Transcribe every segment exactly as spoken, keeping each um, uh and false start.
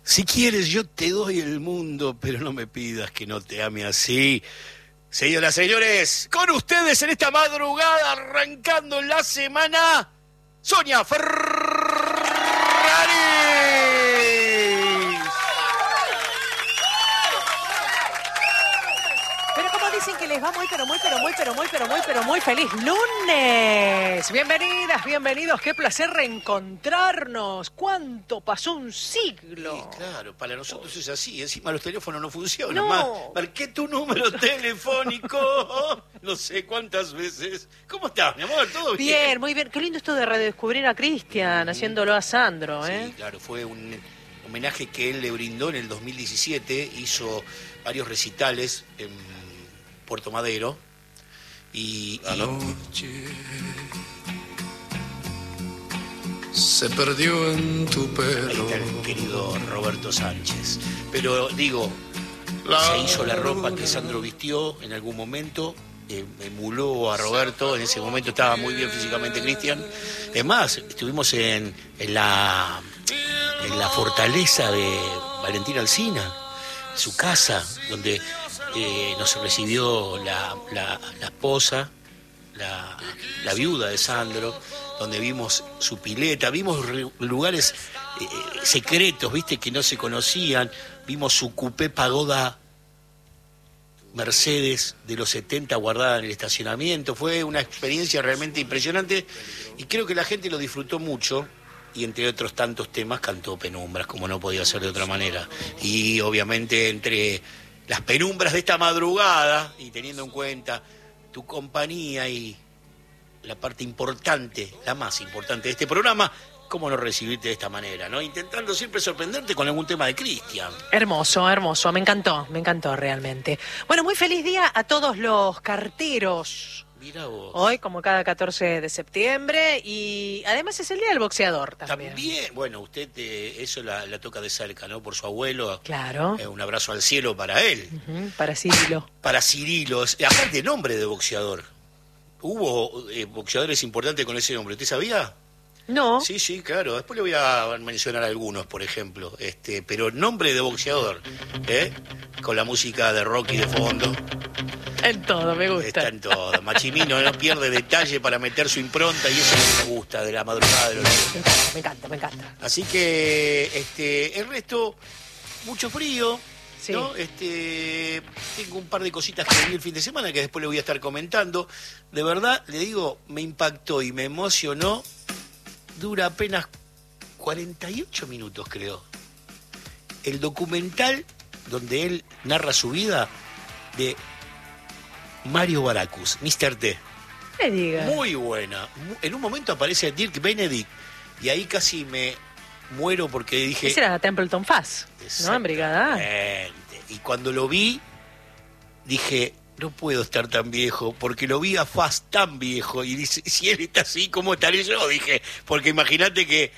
Si quieres, yo te doy el mundo, pero no me pidas que no te ame así. Señoras y señores, con ustedes en esta madrugada, arrancando la semana, Sonia Ferrari. Pero como dicen que les va muy, pero muy, pero muy, pero muy, pero muy, pero muy feliz lunes. Bienvenidas, bienvenidos. Qué placer reencontrarnos. ¿Cuánto pasó un siglo? Sí, claro, para nosotros es así. Encima los teléfonos no funcionan. No. Más, marqué tu número telefónico no sé cuántas veces. ¿Cómo estás, mi amor? ¿Todo bien? Bien, muy bien. Qué lindo esto de redescubrir a Cristian, haciéndolo a Sandro, ¿eh? Sí, claro, fue un homenaje que él le brindó en el dos mil diecisiete. Hizo varios recitales en Puerto Madero. Y, La y... noche se perdió en tu pelo. Ahí está el querido Roberto Sánchez. Pero digo, La se hizo la ropa que Sandro vistió en algún momento, eh, emuló a Roberto, en ese momento estaba muy bien físicamente Cristian. Es más, estuvimos en, en, la, en la fortaleza de Valentín Alsina, su casa, donde eh, nos recibió la, la, la esposa, la, la viuda de Sandro, donde vimos su pileta, vimos lugares eh, secretos, viste, que no se conocían, vimos su coupé pagoda Mercedes de los setenta guardada en el estacionamiento. Fue una experiencia realmente impresionante y creo que la gente lo disfrutó mucho. Y entre otros tantos temas cantó Penumbras, como no podía ser de otra manera. Y obviamente entre las penumbras de esta madrugada, y teniendo en cuenta tu compañía y la parte importante, la más importante de este programa, cómo no recibirte de esta manera, ¿no? Intentando siempre sorprenderte con algún tema de Cristian. Hermoso, hermoso. Me encantó, me encantó realmente. Bueno, muy feliz día a todos los carteros. Mira vos. Hoy, como cada catorce de septiembre, y además es el día del boxeador también. También, bueno, usted eh, eso la, la toca de cerca, ¿no? Por su abuelo. Claro. Eh, un abrazo al cielo para él. Uh-huh, para Cirilo. Para Cirilo. Aparte, nombre de boxeador. Hubo eh, boxeadores importantes con ese nombre. ¿Usted sabía? No. Sí, sí, claro. Después le voy a mencionar algunos, por ejemplo. Este, pero nombre de boxeador, ¿eh? Con la música de Rocky de fondo. En todo, me gusta. Está en todo. Machimino no pierde detalle para meter su impronta y eso es lo que me gusta de la madrugada de los días. Me encanta, me encanta. Así que este, el resto, mucho frío. Sí. ¿No? Este, tengo un par de cositas que vi el fin de semana que después le voy a estar comentando. De verdad, le digo, me impactó y me emocionó. Dura apenas cuarenta y ocho minutos, creo. El documental donde él narra su vida de Mario Baracus, mister T. Me diga. Muy buena. En un momento aparece Dirk Benedict y ahí casi me muero porque dije... Ese era Templeton Fuzz, ¿no? En Brigada A. Y cuando lo vi, dije... No puedo estar tan viejo, porque lo vi a Fast tan viejo, y dice, si él está así, ¿cómo estaré yo? Dije, porque imagínate que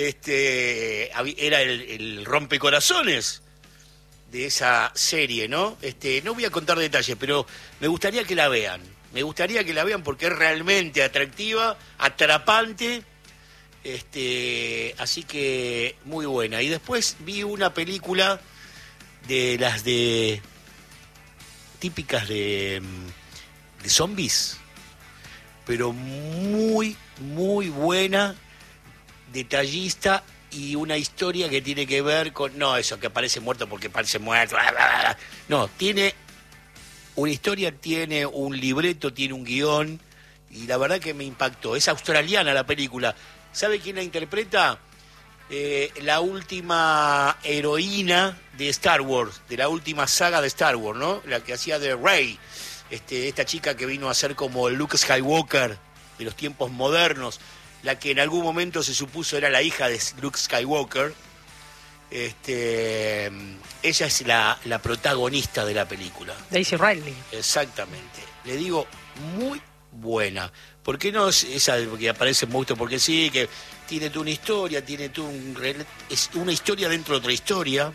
este era el, el rompecorazones de esa serie, ¿no? Este, no voy a contar detalles, pero me gustaría que la vean, me gustaría que la vean porque es realmente atractiva, atrapante, este, así que muy buena. Y después vi una película de las de... típicas de, de zombies, pero muy, muy buena, detallista y una historia que tiene que ver con, no eso, que aparece muerto porque parece muerto, bla, bla, bla. No, tiene una historia, tiene un libreto, tiene un guión, y la verdad que me impactó. Es australiana la película. ¿Sabe quién la interpreta? Eh, la última heroína de Star Wars, de la última saga de Star Wars, ¿no? La que hacía de Rey, este, esta chica que vino a ser como Luke Skywalker de los tiempos modernos, la que en algún momento se supuso era la hija de Luke Skywalker. Este, ella es la, la protagonista de la película. Daisy Ridley. Exactamente. Le digo, muy buena. ¿Por qué no es esa que aparece en Monstruo? Porque sí, que tiene tú una historia, tiene tú un, es una historia dentro de otra historia.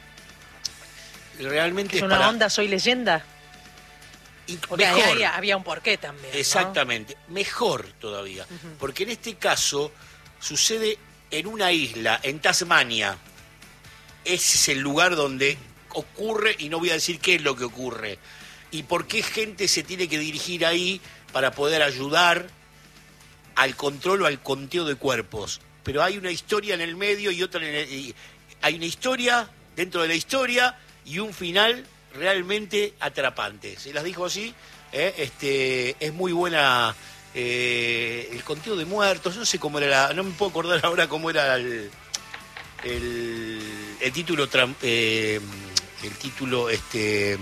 Realmente es es una para... onda Soy Leyenda. Y porque mejor. Ahí había un porqué también, ¿no? Exactamente, mejor todavía. Uh-huh. Porque en este caso sucede en una isla, en Tasmania. ese es el lugar donde ocurre, y no voy a decir qué es lo que ocurre, y por qué gente se tiene que dirigir ahí para poder ayudar al control o al conteo de cuerpos. Pero hay una historia en el medio y otra en el, y hay una historia dentro de la historia y un final realmente atrapante. Se las dijo así, ¿eh? este, es muy buena eh, el conteo de muertos, no sé cómo era, la, no me puedo acordar ahora cómo era el, el, el título, eh, el título, este,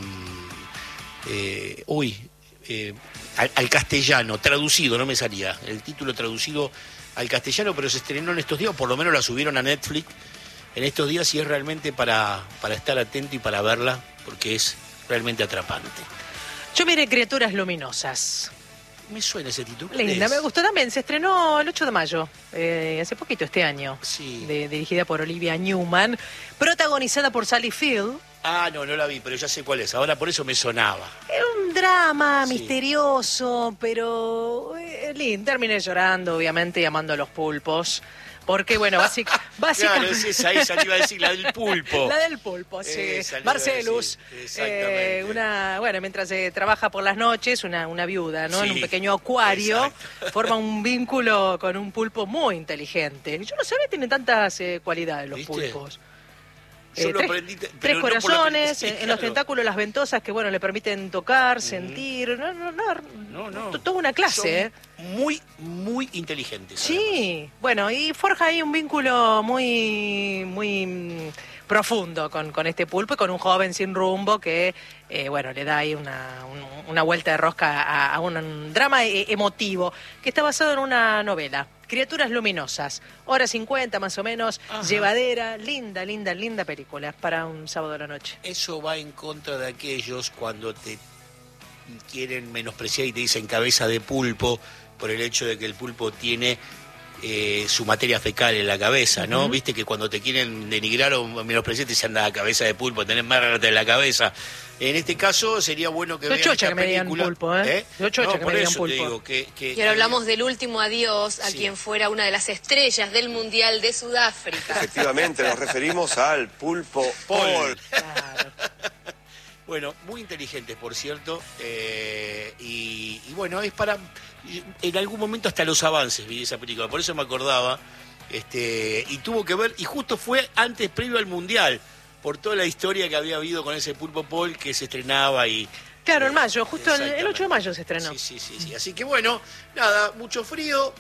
eh, uy, eh, al, al castellano, traducido, no me salía, el título traducido al castellano, pero se estrenó en estos días, o por lo menos la subieron a Netflix en estos días, y es realmente para, para estar atento y para verla, porque es realmente atrapante. Yo miré Criaturas Luminosas. Me suena ese título. Linda, me gustó también. Se estrenó el ocho de mayo, eh, hace poquito este año. Sí. De, dirigida por Olivia Newman, protagonizada por Sally Field. Ah, no, no la vi, pero ya sé cuál es. Ahora por eso me sonaba. Es un drama Sí. misterioso, pero eh, lindo. Terminé llorando, obviamente, y amando a los pulpos. Porque, bueno, básic, básicamente... Claro, es esa, esa te iba a decir, la del pulpo. La del pulpo, sí. Esa le iba a Marcelus. decir, exactamente. Eh, una, bueno, mientras se trabaja por las noches, una, una viuda, ¿no? Sí, en un pequeño acuario, exacto. forma un vínculo con un pulpo muy inteligente. Yo no sabía que tienen tantas eh, cualidades los ¿Viste? pulpos. Yo Eh, lo tres, aprendí, pero tres no por la corazones, peli- en, sí, en los claro. tentáculos las ventosas que, bueno, le permiten tocar, sentir. No, no, no. No, no. to- Toda una clase, Son ¿eh? muy, muy inteligentes. Sí, bueno, y forja ahí un vínculo muy, muy mm, profundo con, con este pulpo y con un joven sin rumbo que, eh, bueno, le da ahí una, un- una vuelta de rosca a, a un, un drama e- emotivo que está basado en una novela, Criaturas Luminosas, hora cincuenta más o menos, Ajá. llevadera, linda, linda, linda película para un sábado a la noche. Eso va en contra de aquellos cuando te quieren menospreciar y te dicen cabeza de pulpo por el hecho de que el pulpo tiene eh, su materia fecal en la cabeza, ¿no? Ujú. Viste que cuando te quieren denigrar o menospreciar te dicen, anda, cabeza de pulpo, tenés más rata en la cabeza. En este caso sería bueno que Yo vean chocha esta que me digan película. pulpo, ¿eh? Yo chocha No, que me por digan eso pulpo. te digo que, que- Y ahora hablamos del último adiós a Sí. quien fuera una de las estrellas del Mundial de Sudáfrica. Efectivamente, nos referimos al pulpo Paul. Claro. Bueno, muy inteligentes, por cierto, eh, y, y bueno, es para, en algún momento hasta los avances vi esa película, por eso me acordaba, este, y tuvo que ver, y justo fue antes, previo al Mundial, por toda la historia que había habido con ese Pulpo Paul que se estrenaba y... Claro, en mayo, justo el, el Exactamente. ocho de mayo se estrenó. Sí, sí, sí, sí, así que bueno, nada, mucho frío,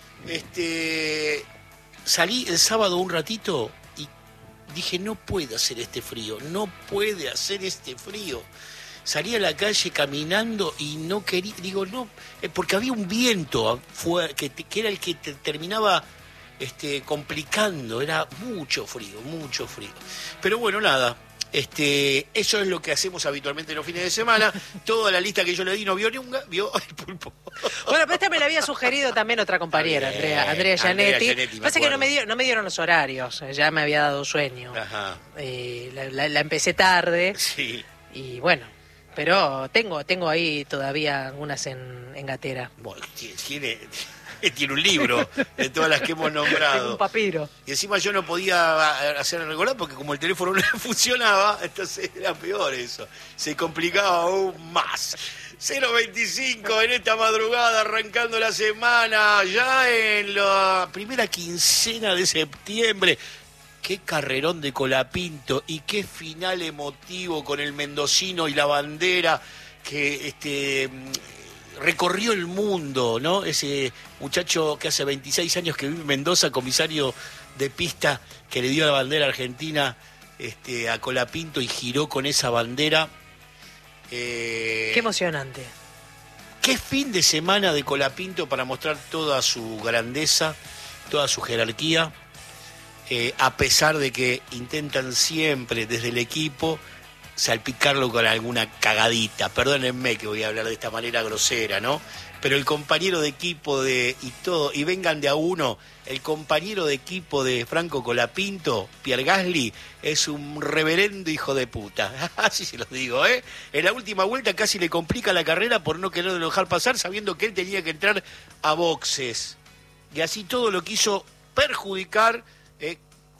este, salí el sábado un ratito y dije, no puede hacer este frío, no puede hacer este frío. Salí a la calle caminando y no quería, digo, no, eh, porque había un viento afuera, que, te- que era el que te terminaba este, complicando, era mucho frío, mucho frío. Pero bueno, nada, este, eso es lo que hacemos habitualmente en los fines de semana. Toda la lista que yo le di no vio ni un ga- vio el pulpo. Bueno, pero esta me la había sugerido también otra compañera, Está bien, Andrea, Andrea Andrea Gianetti. Gianetti, me Pasa que no acuerdo. me, dio- no me dieron los horarios, ya me había dado sueño. Ajá, Eh, la, la- la empecé tarde sí. y bueno, pero tengo tengo ahí todavía algunas en, en gatera. Bueno, tiene, tiene un libro de todas las que hemos Tengo un nombrado. papiro. Y encima yo no podía hacer recordar porque como el teléfono no funcionaba, entonces era peor eso. Se complicaba aún más. cero veinticinco en esta madrugada, arrancando la semana, ya en la primera quincena de septiembre. Qué carrerón de Colapinto y qué final emotivo con el mendocino y la bandera que este recorrió el mundo, ¿no? Ese muchacho que hace veintiséis años que vive en Mendoza, comisario de pista, que le dio la bandera argentina este, a Colapinto y giró con esa bandera. Eh, Qué emocionante. Qué fin de semana de Colapinto para mostrar toda su grandeza, toda su jerarquía, eh, a pesar de que intentan siempre desde el equipo salpicarlo con alguna cagadita. Perdónenme que voy a hablar de esta manera grosera, ¿no? Pero el compañero de equipo de y todo, y vengan de a uno, el compañero de equipo de Franco Colapinto, Pierre Gasly, es un reverendo hijo de puta. Así se los digo, ¿eh? En la última vuelta casi le complica la carrera por no quererlo dejar pasar, sabiendo que él tenía que entrar a boxes. Y así todo lo quiso perjudicar, eh,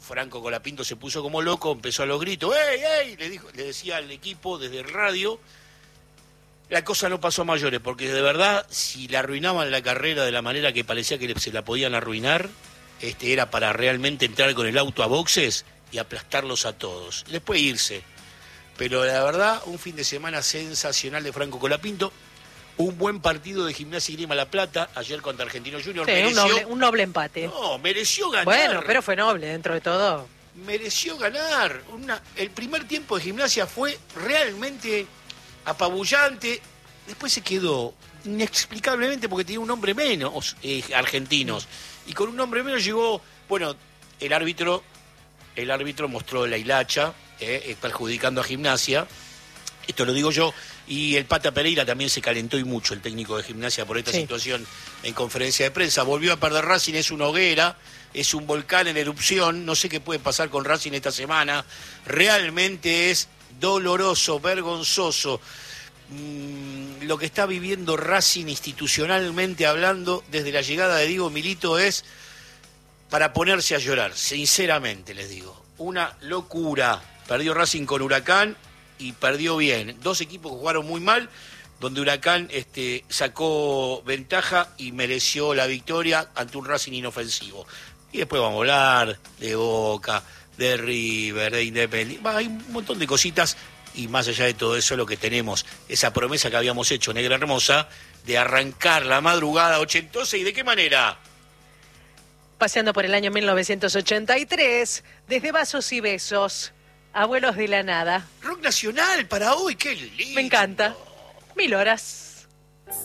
Franco Colapinto se puso como loco, empezó a los gritos, ¡ey, ey! Le, dijo, le decía al equipo desde el radio. La cosa no pasó a mayores, porque de verdad, si le arruinaban la carrera de la manera que parecía que se la podían arruinar, este era para realmente entrar con el auto a boxes y aplastarlos a todos. Después irse. Pero la verdad, un fin de semana sensacional de Franco Colapinto. Un buen partido de Gimnasia y Grima La Plata, ayer contra Argentinos Juniors. Sí, mereció, un, noble, un noble empate. No, mereció ganar. Bueno, pero fue noble dentro de todo. Mereció ganar. Una, el primer tiempo de Gimnasia fue realmente apabullante. Después se quedó inexplicablemente porque tenía un hombre menos, eh, argentinos. Y con un hombre menos llegó, bueno, el árbitro, el árbitro mostró la hilacha, eh, perjudicando a Gimnasia. Esto lo digo yo. Y el Pata Pereira también se calentó y mucho, el técnico de Gimnasia, por esta sí. situación en conferencia de prensa. Volvió a perder Racing, es una hoguera, es un volcán en erupción. No sé qué puede pasar con Racing esta semana. Realmente es doloroso, vergonzoso. Mm, lo que está viviendo Racing institucionalmente hablando desde la llegada de Diego Milito es para ponerse a llorar, sinceramente les digo. Una locura. Perdió Racing con Huracán y perdió bien. Dos equipos que jugaron muy mal, donde Huracán este, sacó ventaja y mereció la victoria ante un Racing inofensivo. Y después vamos a hablar de Boca, de River, de Independiente. Hay un montón de cositas y más allá de todo eso lo que tenemos, esa promesa que habíamos hecho, Negra Hermosa, de arrancar la madrugada ochentosa. ¿Y de qué manera? Paseando por el año mil novecientos ochenta y tres, desde Vasos y Besos, Abuelos de la Nada. Rock nacional para hoy, qué lindo. Me encanta. Mil horas.